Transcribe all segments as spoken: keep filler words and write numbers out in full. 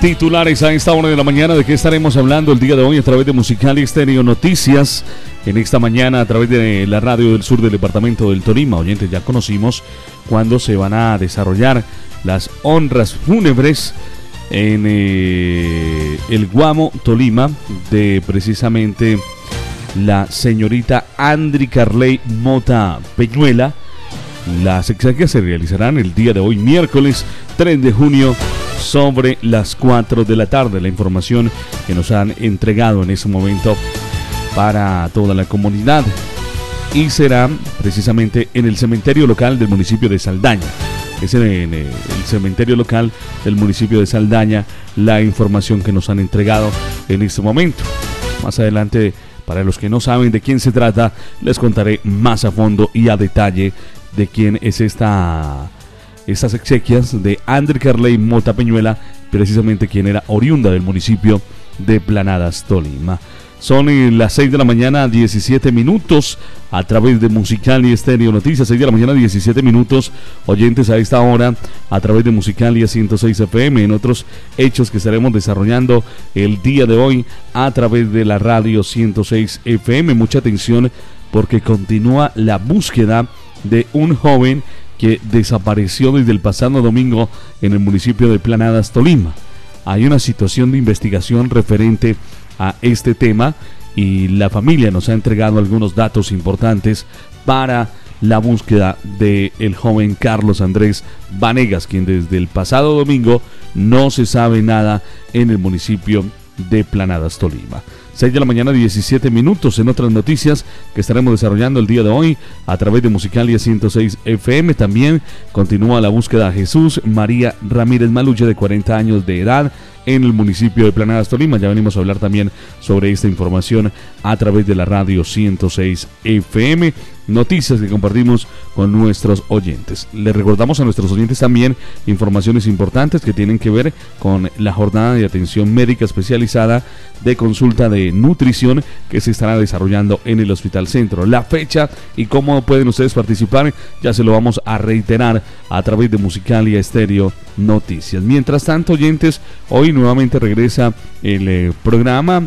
Titulares a esta hora de la mañana. ¿De qué estaremos hablando el día de hoy a través de Musicalia Estéreo Noticias? En esta mañana a través de la radio del sur del departamento del Tolima. Oyentes, ya conocimos cuándo se van a desarrollar las honras fúnebres en eh, el Guamo, Tolima, de precisamente la señorita Andri Carley Mota Peñuela. Las exequias se realizarán el día de hoy, miércoles tres de junio, sobre las cuatro de la tarde. La información que nos han entregado en ese momento para toda la comunidad, y será precisamente en el cementerio local del municipio de Saldaña. Es en el, el cementerio local del municipio de Saldaña la información que nos han entregado en este momento. Más adelante, para los que no saben de quién se trata, les contaré más a fondo y a detalle de quién es esta estas exequias de Andri Carley Mota Peñuela, precisamente quien era oriunda del municipio de Planadas, Tolima. Son las seis de la mañana, diecisiete minutos, a través de Musicalia Estéreo Noticias. Seis de la mañana, diecisiete minutos, oyentes a esta hora, a través de Musicalia ciento seis F M, en otros hechos que estaremos desarrollando el día de hoy a través de la radio ciento seis F M. Mucha atención, porque continúa la búsqueda de un joven que desapareció desde el pasado domingo en el municipio de Planadas, Tolima. Hay una situación de investigación referente a este tema y la familia nos ha entregado algunos datos importantes para la búsqueda del joven Carlos Andrés Vanegas, quien desde el pasado domingo no se sabe nada en el municipio de Planadas, Tolima. seis de la mañana, diecisiete minutos. En otras noticias que estaremos desarrollando el día de hoy a través de Musicalia ciento seis F M, también continúa la búsqueda a Jesús María Ramírez Maluche, de cuarenta años de edad, en el municipio de Planadas, Tolima. Ya venimos a hablar también sobre esta información a través de la radio ciento seis F M. Noticias que compartimos con nuestros oyentes. Les recordamos a nuestros oyentes también informaciones importantes que tienen que ver con la jornada de atención médica especializada de consulta de nutrición que se estará desarrollando en el Hospital Centro. La fecha y cómo pueden ustedes participar ya se lo vamos a reiterar a través de Musicalia Estéreo Noticias. Mientras tanto, oyentes, hoy nuevamente regresa el eh, programa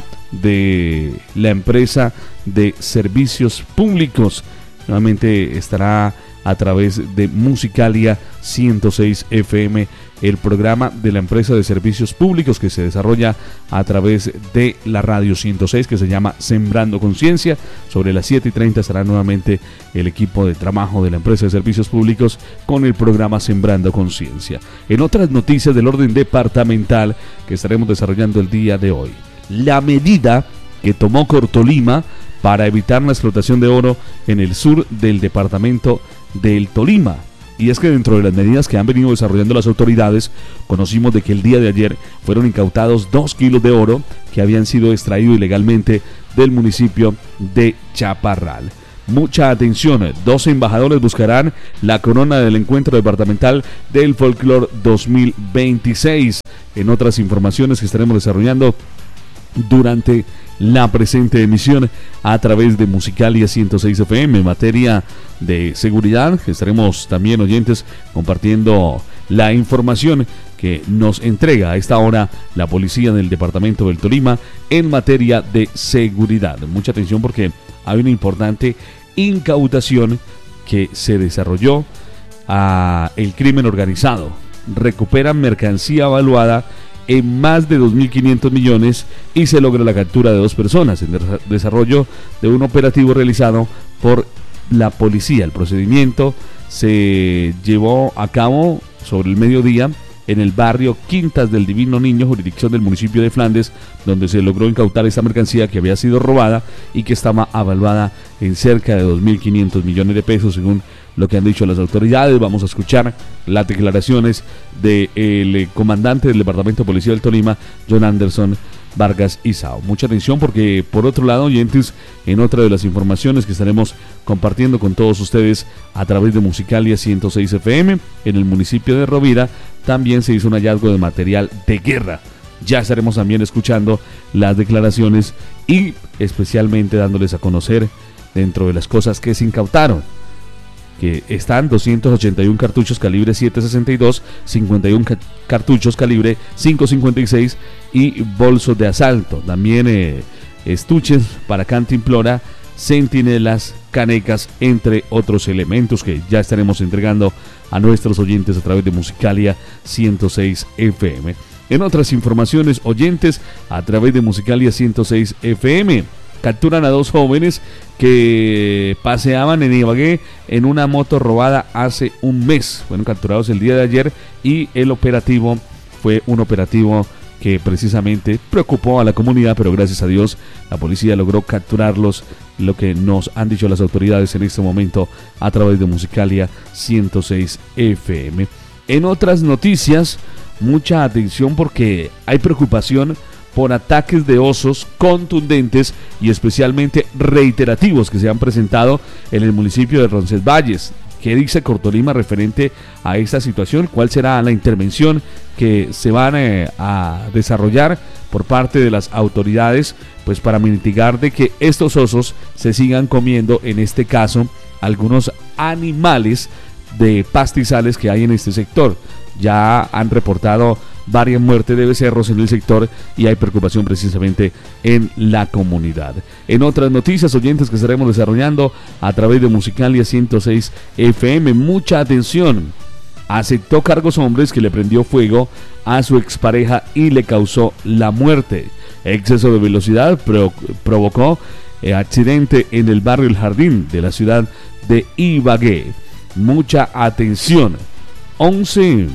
de la empresa de servicios públicos. Nuevamente estará a través de Musicalia ciento seis F M el programa de la empresa de servicios públicos que se desarrolla a través de la radio ciento seis, que se llama Sembrando Conciencia. Sobre las siete y treinta estará nuevamente el equipo de trabajo de la empresa de servicios públicos con el programa Sembrando Conciencia. En otras noticias del orden departamental que estaremos desarrollando el día de hoy, la medida que tomó Cortolima para evitar la explotación de oro en el sur del departamento del Tolima. Y es que dentro de las medidas que han venido desarrollando las autoridades, conocimos de que el día de ayer fueron incautados dos kilos de oro que habían sido extraídos ilegalmente del municipio de Chaparral. Mucha atención, dos embajadores buscarán la corona del encuentro departamental del Folclor dos mil veintiséis. En otras informaciones que estaremos desarrollando durante la presente emisión a través de Musicalia ciento seis F M, en materia de seguridad, que estaremos también, oyentes, compartiendo la información que nos entrega a esta hora la policía del departamento del Tolima en materia de seguridad. Mucha atención, porque hay una importante incautación que se desarrolló a el crimen organizado. Recuperan mercancía evaluada en más de dos mil quinientos millones y se logra la captura de dos personas en desarrollo de un operativo realizado por la policía. El procedimiento se llevó a cabo sobre el mediodía en el barrio Quintas del Divino Niño, jurisdicción del municipio de Flandes, donde se logró incautar esta mercancía que había sido robada y que estaba avaluada en cerca de dos mil quinientos millones de pesos, según lo que han dicho las autoridades. Vamos a escuchar las declaraciones del comandante del Departamento de Policía del Tolima, John Anderson Vargas Isao. Mucha atención, porque por otro lado, oyentes, en otra de las informaciones que estaremos compartiendo con todos ustedes a través de Musicalia ciento seis F M, en el municipio de Rovira también se hizo un hallazgo de material de guerra. Ya estaremos también escuchando las declaraciones y especialmente dándoles a conocer dentro de las cosas que se incautaron. que están doscientos ochenta y uno cartuchos calibre siete sesenta y dos, cincuenta y uno ca- cartuchos calibre cinco cincuenta y seis y bolsos de asalto. También eh, estuches para cantimplora, centinelas, canecas, entre otros elementos que ya estaremos entregando a nuestros oyentes a través de Musicalia ciento seis F M. En otras informaciones, oyentes, a través de Musicalia ciento seis F M, capturan a dos jóvenes que paseaban en Ibagué en una moto robada hace un mes. Fueron capturados el día de ayer y el operativo fue un operativo que precisamente preocupó a la comunidad, pero gracias a Dios la policía logró capturarlos, lo que nos han dicho las autoridades en este momento a través de Musicalia ciento seis F M. En otras noticias, mucha atención porque hay preocupación por ataques de osos contundentes y especialmente reiterativos que se han presentado en el municipio de Roncesvalles. ¿Qué dice Cortolima referente a esta situación? ¿Cuál será la intervención que se van eh, a desarrollar por parte de las autoridades, pues para mitigar de que estos osos se sigan comiendo, en este caso, algunos animales de pastizales que hay en este sector? Ya han reportado varias muertes de becerros en el sector y hay preocupación precisamente en la comunidad. En otras noticias, oyentes, que estaremos desarrollando a través de Musicalia ciento seis F M, mucha atención. Aceptó cargos hombres que le prendió fuego a su expareja y le causó la muerte. Exceso de velocidad pro- provocó eh, accidente en el barrio El Jardín de la ciudad de Ibagué. Mucha atención. once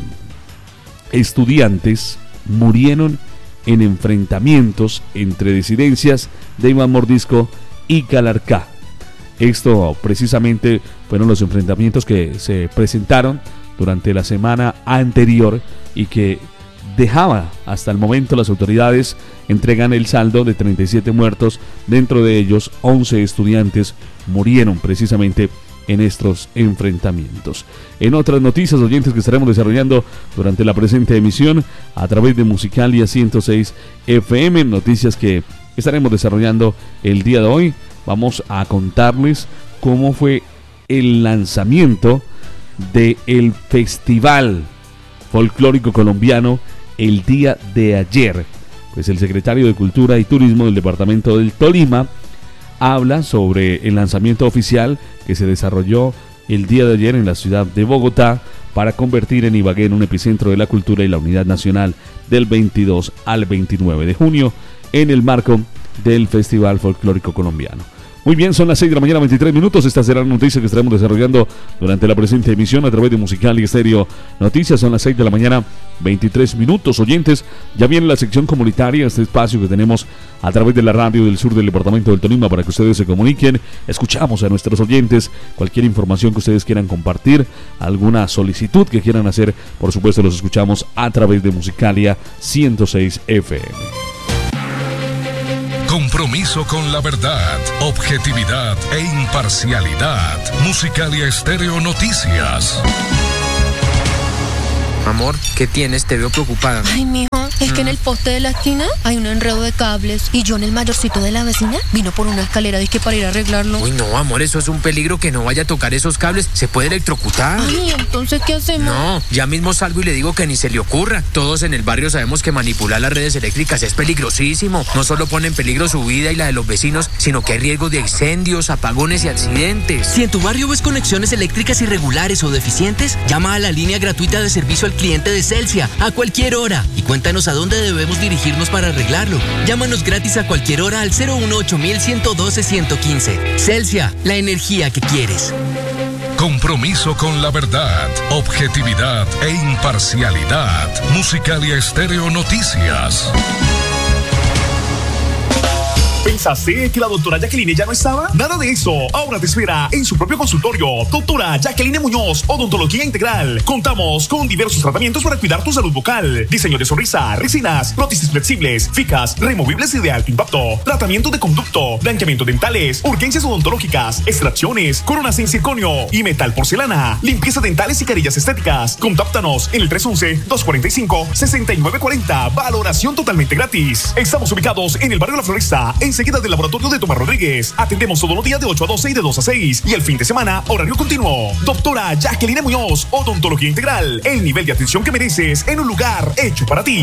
estudiantes murieron en enfrentamientos entre disidencias de Iván Mordisco y Calarcá. Esto precisamente fueron los enfrentamientos que se presentaron durante la semana anterior y que dejaba hasta el momento las autoridades entregan el saldo de treinta y siete muertos, dentro de ellos once estudiantes murieron precisamente en estos enfrentamientos. En otras noticias, oyentes, que estaremos desarrollando durante la presente emisión a través de Musicalia ciento seis F M, noticias que estaremos desarrollando el día de hoy, vamos a contarles cómo fue el lanzamiento del Festival Folclórico Colombiano el día de ayer. Pues el secretario de Cultura y Turismo del departamento del Tolima habla sobre el lanzamiento oficial que se desarrolló el día de ayer en la ciudad de Bogotá para convertir en Ibagué en un epicentro de la cultura y la unidad nacional del veintidós al veintinueve de junio en el marco del Festival Folclórico Colombiano. Muy bien, son las seis de la mañana, veintitrés minutos. Esta será la noticia que estaremos desarrollando durante la presente emisión a través de Musicalia Estéreo Noticias. Son las seis de la mañana, veintitrés minutos. Oyentes, ya viene la sección comunitaria, este espacio que tenemos a través de la radio del sur del departamento del Tolima para que ustedes se comuniquen. Escuchamos a nuestros oyentes, cualquier información que ustedes quieran compartir, alguna solicitud que quieran hacer, por supuesto los escuchamos a través de Musicalia ciento seis F M. Compromiso con la verdad, objetividad e imparcialidad. Musicalia Estéreo Noticias. Amor, ¿qué tienes? Te veo preocupada. Ay, mijo, es que en el poste de la esquina hay un enredo de cables y yo en el mayorcito de la vecina vino por una escalera dizque para ir a arreglarlo. Uy, no, amor, eso es un peligro, que no vaya a tocar esos cables. Se puede electrocutar. Ay, ¿entonces qué hacemos? No, ya mismo salgo y le digo que ni se le ocurra. Todos en el barrio sabemos que manipular las redes eléctricas es peligrosísimo. No solo pone en peligro su vida y la de los vecinos, sino que hay riesgo de incendios, apagones y accidentes. Si en tu barrio ves conexiones eléctricas irregulares o deficientes, llama a la línea gratuita de servicio al cliente de Celsia a cualquier hora y cuéntanos a dónde debemos dirigirnos para arreglarlo. Llámanos gratis a cualquier hora al cero uno ocho mil ciento doce ciento quince. Celsia, la energía que quieres. Compromiso con la verdad, objetividad e imparcialidad. Musicalia Estéreo Noticias. ¿Pensaste que la doctora Jacqueline ya no estaba? Nada de eso. Ahora te espera en su propio consultorio. Doctora Jacqueline Muñoz, Odontología Integral. Contamos con diversos tratamientos para cuidar tu salud bucal. Diseño de sonrisa, resinas, prótesis flexibles, fijas, removibles y de alto impacto. Tratamiento de conducto, blanqueamiento dentales, urgencias odontológicas, extracciones, coronas en circonio y metal porcelana. Limpieza dentales y carillas estéticas. Contáctanos en el tres once, dos cuarenta y cinco, sesenta y nueve cuarenta. Valoración totalmente gratis. Estamos ubicados en el barrio La Floresta, en enseguida del laboratorio de Tomás Rodríguez. Atendemos todos los días de ocho a doce y de dos a seis. Y el fin de semana, horario continuo. Doctora Jacqueline Muñoz, Odontología Integral. El nivel de atención que mereces en un lugar hecho para ti.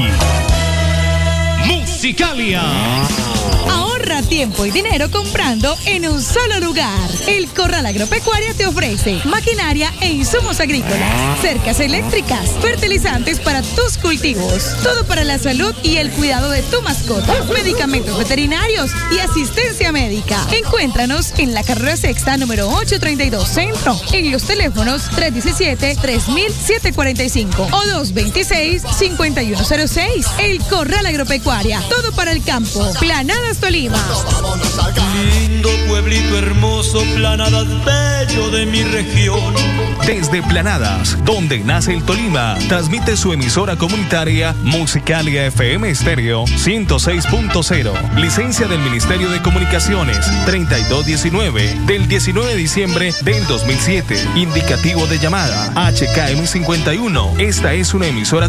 Musicalia. Ahorra tiempo y dinero comprando en un solo lugar. El Corral Agropecuaria te ofrece maquinaria e insumos agrícolas, cercas eléctricas, fertilizantes para tus cultivos, todo para la salud y el cuidado de tu mascota, medicamentos veterinarios y asistencia médica. Encuéntranos en la carrera sexta número ochocientos treinta y dos Centro, en los teléfonos tres uno siete, tres mil, setecientos cuarenta y cinco o dos dos seis, cinco uno cero seis. El Corral Agropecuaria, todo para el campo. Planadas Tolima. Lindo pueblito hermoso, Planadas bello de mi región. Desde Planadas, donde nace el Tolima, transmite su emisora comunitaria Musicalia F M Estéreo ciento seis punto cero. Licencia del Ministerio de Comunicaciones treinta y dos diecinueve del diecinueve de diciembre del dos mil siete. Indicativo de llamada H K M cincuenta y uno. Esta es una emisora